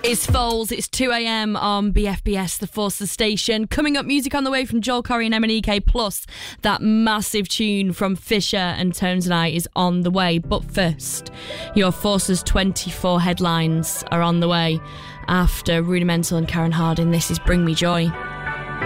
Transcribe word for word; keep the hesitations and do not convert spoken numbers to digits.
It's Foals, it's two a.m. on B F B S, the Forces station. Coming up, music on the way from Joel Corry and M N E K, plus that massive tune from Fisher and Tones and I is on the way. But first, your Forces twenty-four headlines are on the way after Rudimental and Karen Harding. This is Bring Me Joy.